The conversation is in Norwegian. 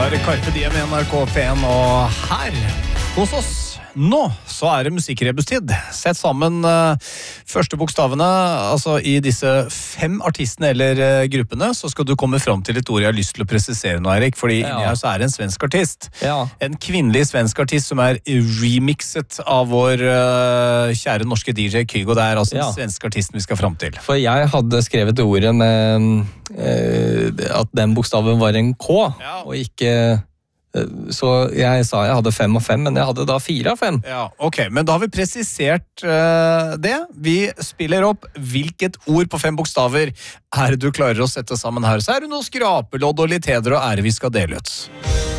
var Carpe Diem i NRK P1, og her hos oss nå så det musikkrebustid. Sett sammen første bokstavene, altså i disse 5 artistene eller gruppene, så skal du komme fram til et ord jeg har lyst til å presisere nå, Erik, fordi inni her så det en svensk artist. Ja. En kvinnelig svensk artist som remixet av vår kjære norske DJ Kygo. Det altså den svenske artisten vi skal fram til. For jeg hadde skrevet ordet med at den bokstaven var en K, og ikke... Så jeg sa jeg hadde 5 og 5, men jeg hadde da 4 av 5. Ja, ok, men da har vi presisert det. Vi spiller opp hvilket ord på 5 bokstaver det du klarer å sette sammen her. Så det noe skrapelodd og litt heder og ære vi skal dele ut.